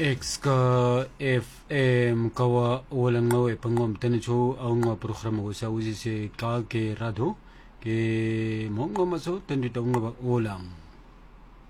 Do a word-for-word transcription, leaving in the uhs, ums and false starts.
X ka F M kawa walang ngawe pangom tenicho ang nga programa ko sa usi si ka ke rado ke mongo maso tendito nga ulang